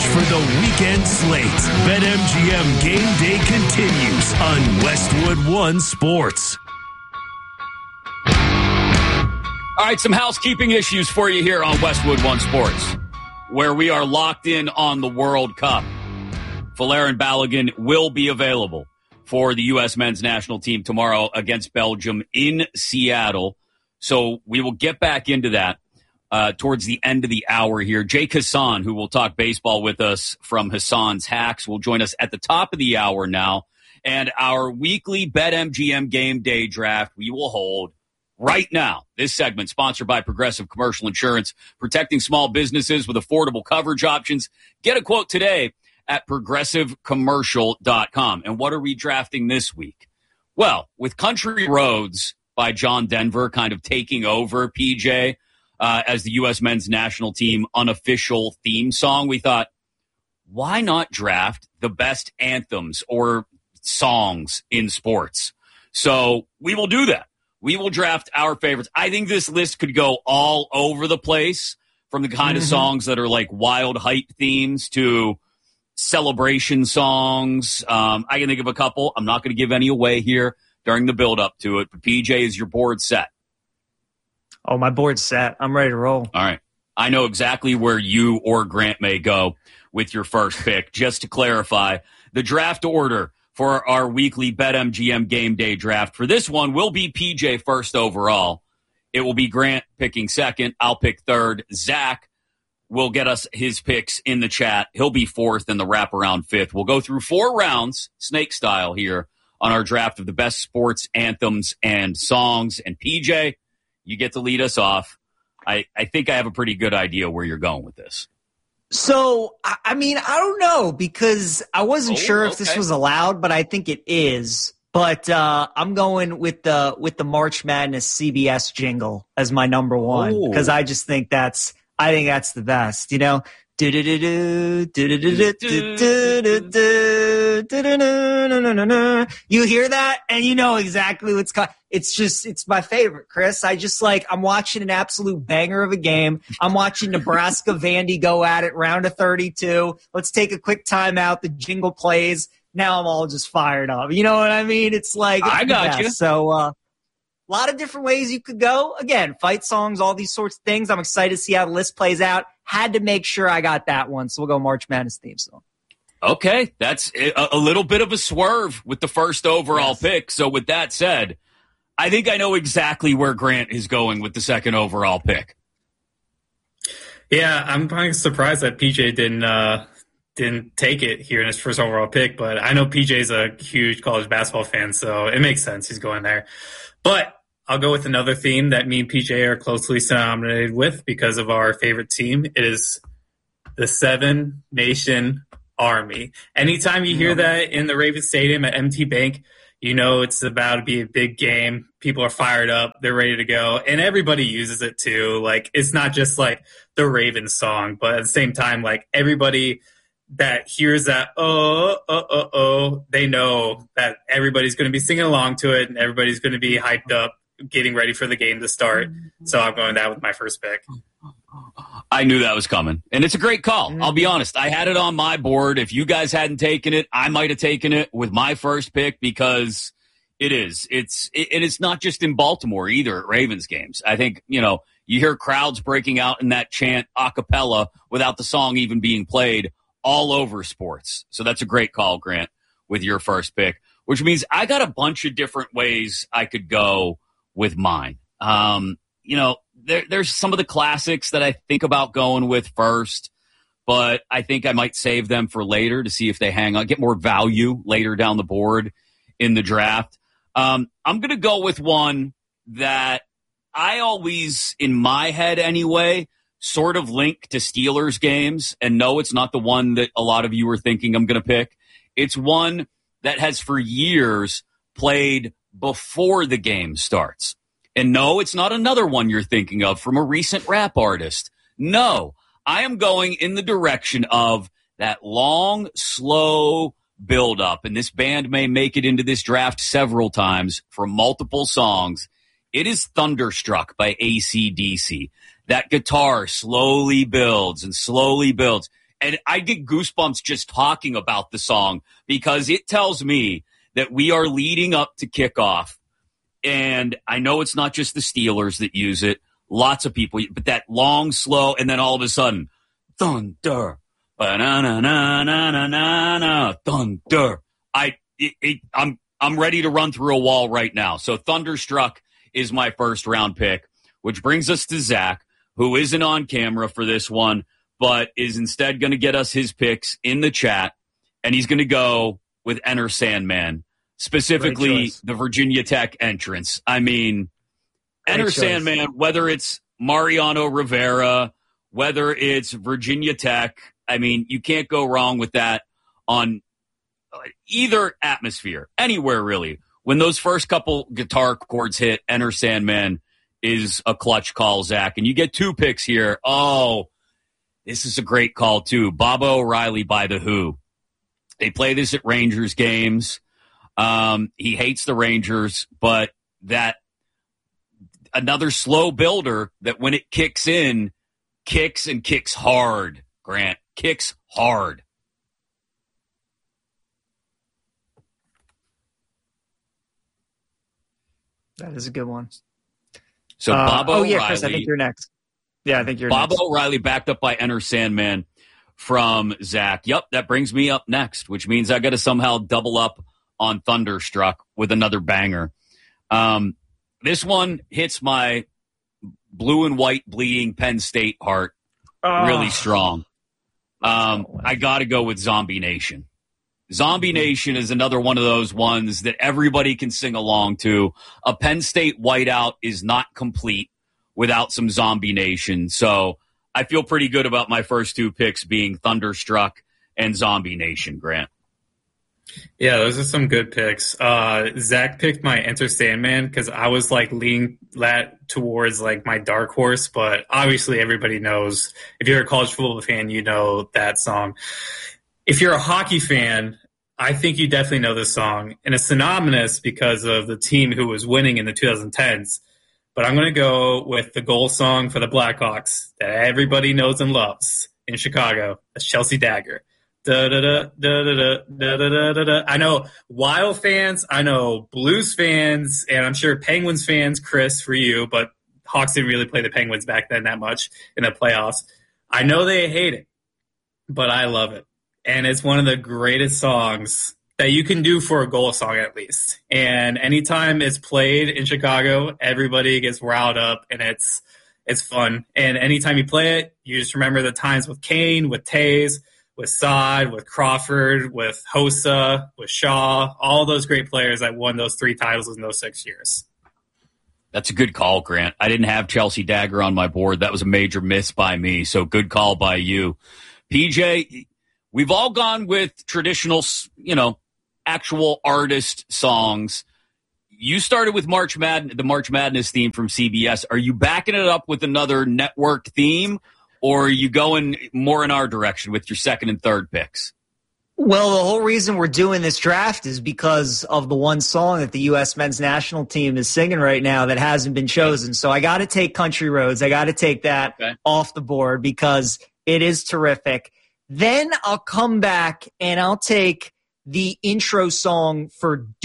for the weekend slate. BetMGM Game Day continues on Westwood One Sports. All right, some housekeeping issues for you here on Westwood One Sports, where we are locked in on the World Cup. Folarin Balogun will be available for the U.S. men's national team tomorrow against Belgium in Seattle. So we will get back into that towards the end of the hour here. Jake Hassan, who will talk baseball with us from Hassan's Hacks, will join us at the top of the hour now. And our weekly BetMGM Game Day draft we will hold right now. This segment sponsored by Progressive Commercial Insurance, protecting small businesses with affordable coverage options. Get a quote today at progressivecommercial.com. And what are we drafting this week? Well, with Country Roads by John Denver kind of taking over, PJ, as the U.S. men's national team unofficial theme song, we thought, why not draft the best anthems or songs in sports? So we will do that. We will draft our favorites. I think this list could go all over the place, from the kind of songs that are like wild hype themes to celebration songs. I can think of a couple. I'm not going to give any away here during the build-up to it. But, PJ, is your board set? Oh, my board's set. I'm ready to roll. All right. I know exactly where you or Grant may go with your first pick. Just to clarify, the draft order for our weekly BetMGM Game Day draft for this one will be PJ first overall. It will be Grant picking second. I'll pick third. Zach will get us his picks in the chat. He'll be fourth and the wraparound fifth. We'll go through 4 rounds, snake style here, on our draft of the best sports anthems and songs. And PJ, you get to lead us off. I think I have a pretty good idea where you're going with this. So, I mean, I don't know, because I wasn't sure if this was allowed, but I think it is. But I'm going with the March Madness CBS jingle as my number one, because I just think that's the best, you know. You hear that and you know exactly what's coming. It's my favorite, Chris. I'm watching an absolute banger of a game. I'm watching Nebraska Vandy go at it, round of 32. Let's take a quick timeout. The jingle plays. Now I'm all just fired up. You know what I mean? It's like, I got you. So, a lot of different ways you could go. Again, fight songs, all these sorts of things. I'm excited to see how the list plays out. Had to make sure I got that one. So we'll go March Madness theme song. Okay. That's a little bit of a swerve with the first overall pick. So with that said, I think I know exactly where Grant is going with the second overall pick. Yeah, I'm kind of surprised that PJ didn't take it here in his first overall pick, but I know PJ's a huge college basketball fan, so it makes sense he's going there. But I'll go with another theme that me and PJ are closely synonymous with because of our favorite team. It is the Seven Nation Army. Anytime you hear that in the Ravens Stadium at MT Bank, you know it's about to be a big game. People are fired up. They're ready to go. And everybody uses it too. Like, it's not just like the Ravens song, but at the same time, like, everybody that hears that, they know that everybody's going to be singing along to it and everybody's going to be hyped up, getting ready for the game to start. So I'm going that with my first pick. I knew that was coming, and it's a great call. I'll be honest. I had it on my board. If you guys hadn't taken it, I might have taken it with my first pick because it is. It's not just in Baltimore either at Ravens games. I think, you know, you hear crowds breaking out in that chant a cappella without the song even being played all over sports. So that's a great call, Grant, with your first pick, which means I got a bunch of different ways I could go with mine. You know, there's some of the classics that I think about going with first, but I think I might save them for later to see if they hang on, get more value later down the board in the draft. I'm going to go with one that I always, in my head anyway, sort of link to Steelers games. And no, it's not the one that a lot of you are thinking I'm going to pick. It's one that has for years played before the game starts. And no, it's not another one you're thinking of from a recent rap artist. No, I am going in the direction of that long, slow build-up. And this band may make it into this draft several times for multiple songs. It is Thunderstruck by AC/DC. That guitar slowly builds and slowly builds. And I get goosebumps just talking about the song because it tells me that we are leading up to kickoff. And I know it's not just the Steelers that use it. Lots of people, but that long, slow, and then all of a sudden, thunder, ba-na-na-na-na-na-na, thunder. I'm ready to run through a wall right now. So Thunderstruck is my first round pick, which brings us to Zach, who isn't on camera for this one, but is instead going to get us his picks in the chat. And he's going to go with Enter Sandman, specifically the Virginia Tech entrance. I mean, Enter Sandman, whether it's Mariano Rivera, whether it's Virginia Tech, I mean, you can't go wrong with that on either atmosphere, anywhere really. When those first couple guitar chords hit, Enter Sandman is a clutch call, Zach. And you get 2 picks here. Oh, this is a great call, too. Baba O'Riley by The Who. They play this at Rangers games. He hates the Rangers, but that another slow builder that when it kicks in, kicks and kicks hard, Grant. Kicks hard. That is a good one. So Baba O'Reilly. Yeah, Chris, I think you're next. Yeah, I think you're Baba next. O'Reilly backed up by Enter Sandman from Zach. Yep, that brings me up next, which means I got to somehow double up on Thunderstruck with another banger. This one hits my blue and white bleeding Penn State heart really strong. I got to go with Zombie Nation. Zombie Nation is another one of those ones that everybody can sing along to. A Penn State whiteout is not complete without some Zombie Nation. So I feel pretty good about my first 2 picks being Thunderstruck and Zombie Nation, Grant. Yeah, those are some good picks. Zach picked my Enter Sandman because I was like leaning that towards like my dark horse, but obviously everybody knows, if you're a college football fan, you know that song. If you're a hockey fan, I think you definitely know this song, and it's synonymous because of the team who was winning in the 2010s. But I'm going to go with the goal song for the Blackhawks that everybody knows and loves in Chicago. That's Chelsea Dagger. Da, da, da, da, da, da, da, da, da. I know Wild fans, I know Blues fans, and I'm sure Penguins fans, Chris, for you, but Hawks didn't really play the Penguins back then that much in the playoffs. I know they hate it, but I love it. And it's one of the greatest songs that you can do for a goal song at least. And anytime it's played in Chicago, everybody gets riled up and it's fun. And anytime you play it, you just remember the times with Kane, with Taze, with Saad, with Crawford, with Hossa, with Shaw, all those great players that won those 3 titles in those 6 years. That's a good call, Grant. I didn't have Chelsea Dagger on my board. That was a major miss by me. So good call by you. PJ, we've all gone with traditional, actual artist songs. You started with the March Madness theme from CBS. Are you backing it up with another network theme, or are you going more in our direction with your second and third picks? Well, the whole reason we're doing this draft is because of the one song that the U.S. men's national team is singing right now that hasn't been chosen. So I got to take Country Roads. I got to take that off the board because it is terrific. Then I'll come back and I'll take the intro song for